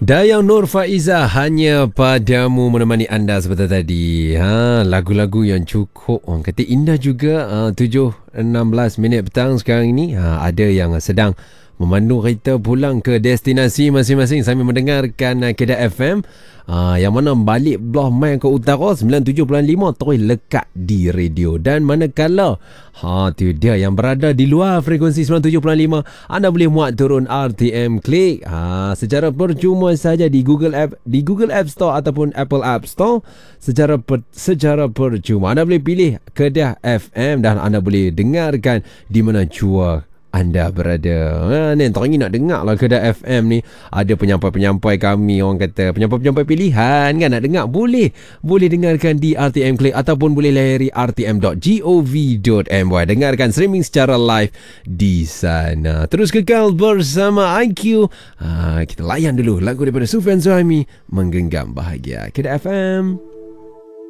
Dayang Nur Faiza hanya padamu menemani anda sebentar tadi. Lagu-lagu yang cukup orang kata indah juga. 7:16 minit petang sekarang ini. Ada yang sedang memandu kereta pulang ke destinasi masing-masing sambil mendengarkan Kedah FM. Yang mana balik belah main ke utara 97.5 terus lekat di radio. Dan manakala tu dia yang berada di luar frekuensi 97.5, anda boleh muat turun RTM Click secara percuma saja di Google App Store ataupun Apple App Store. Secara percuma anda boleh pilih Kedah FM dan anda boleh dengarkan di mana jua anda berada. Ni tak nak dengar lah Kedah FM ni. Ada penyampai-penyampai kami, orang kata penyampai-penyampai pilihan kan, nak dengar boleh dengarkan di RTM Click ataupun boleh layari rtm.gov.my. Dengarkan streaming secara live di sana. Terus kekal bersama IQ. Kita layan dulu lagu daripada Sufian Suhaimi, Menggenggam Bahagia. Kedah FM.